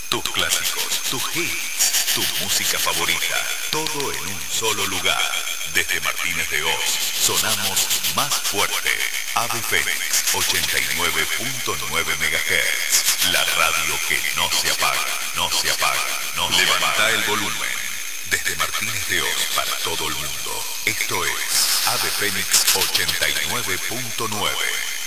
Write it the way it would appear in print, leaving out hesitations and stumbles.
tus clásicos, tus hits, tu música favorita, todo en un solo lugar. Desde Martínez de Oz, sonamos más fuerte. Ave Fénix 89.9 MHz. La radio que no se apaga, no se apaga, no se apaga. Levanta el volumen. Desde Martínez de Oz para todo el mundo. Esto es Ave Fénix 89.9.